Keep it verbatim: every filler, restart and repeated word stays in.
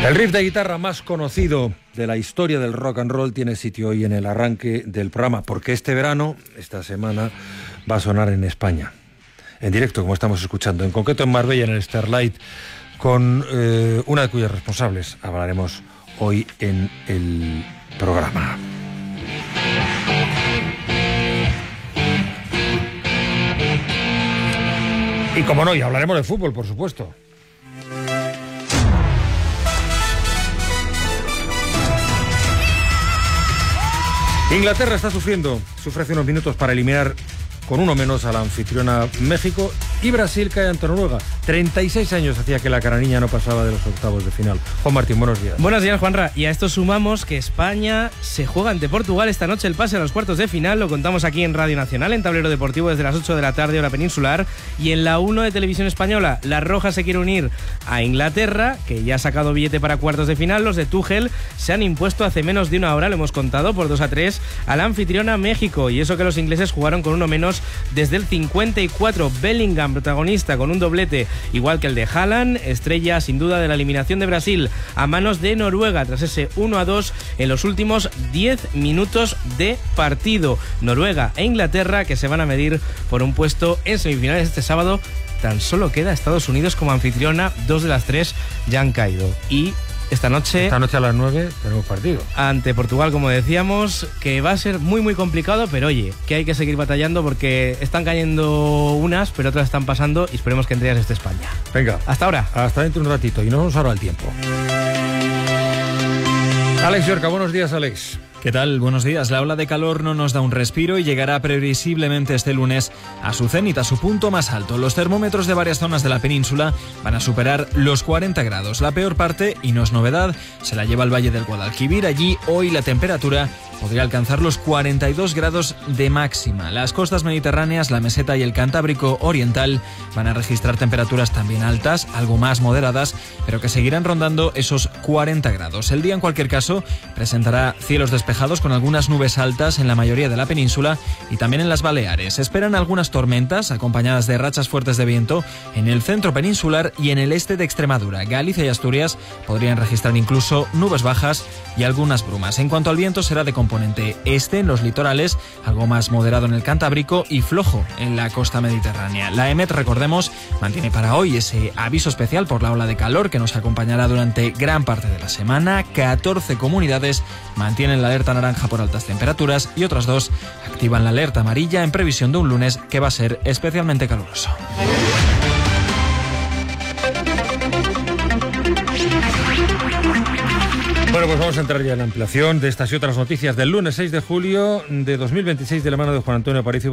El riff de guitarra más conocido de la historia del rock and roll tiene sitio hoy en el arranque del programa, porque este verano, esta semana, va a sonar en España, en directo, como estamos escuchando, en concreto en Marbella, en el Starlight, con eh, una de cuyos responsables hablaremos hoy en el programa. Y como no, y hablaremos de fútbol, por supuesto. Inglaterra está sufriendo, sufre hace unos minutos para eliminar con uno menos a la anfitriona México, y Brasil cae ante Noruega. treinta y seis años hacía que la caraniña no pasaba de los octavos de final. Juan Martín, buenos días. Buenos días, Juanra. Y a esto sumamos que España se juega ante Portugal esta noche el pase a los cuartos de final. Lo contamos aquí en Radio Nacional, en Tablero Deportivo, desde las ocho de la tarde, hora peninsular. Y en la uno de Televisión Española, la Roja se quiere unir a Inglaterra, que ya ha sacado billete para cuartos de final. Los de Tuchel se han impuesto hace menos de una hora, lo hemos contado, por dos a tres, a la anfitriona México. Y eso que los ingleses jugaron con uno menos desde el cincuenta y cuatro. Bellingham, protagonista, con un doblete igual que el de Haaland, estrella sin duda de la eliminación de Brasil a manos de Noruega tras ese uno a dos en los últimos diez minutos de partido. Noruega e Inglaterra, que se van a medir por un puesto en semifinales este sábado. Tan solo queda Estados Unidos como anfitriona, dos de las tres ya han caído. Y Esta noche, Esta noche a las nueve tenemos partido ante Portugal, como decíamos, que va a ser muy muy complicado, pero oye, que hay que seguir batallando porque están cayendo unas, pero otras están pasando, y esperemos que entre ellas esté España. Venga, hasta ahora. Hasta dentro de un ratito, y nos vamos ahora al tiempo. Alex Yorca, buenos días, Alex. ¿Qué tal? Buenos días. La ola de calor no nos da un respiro y llegará previsiblemente este lunes a su cenit, a su punto más alto. Los termómetros de varias zonas de la península van a superar los cuarenta grados. La peor parte, y no es novedad, se la lleva el Valle del Guadalquivir. Allí hoy la temperatura podría alcanzar los cuarenta y dos grados de máxima. Las costas mediterráneas, la meseta y el Cantábrico oriental van a registrar temperaturas también altas, algo más moderadas, pero que seguirán rondando esos cuarenta grados. El día, en cualquier caso, presentará cielos despejados con algunas nubes altas en la mayoría de la península y también en las Baleares. Se esperan algunas tormentas acompañadas de rachas fuertes de viento en el centro peninsular y en el este de Extremadura. Galicia y Asturias podrían registrar incluso nubes bajas y algunas brumas. En cuanto al viento, será de componente este en los litorales, algo más moderado en el Cantábrico y flojo en la costa mediterránea. La EMET, recordemos, mantiene para hoy ese aviso especial por la ola de calor que nos acompañará durante gran parte de la semana. catorce comunidades mantienen la alerta naranja por altas temperaturas y otras dos activan la alerta amarilla en previsión de un lunes que va a ser especialmente caluroso. Bueno, pues vamos a entrar ya en la ampliación de estas y otras noticias del lunes seis de julio de dos mil veintiséis de la mano de Juan Antonio Aparicio.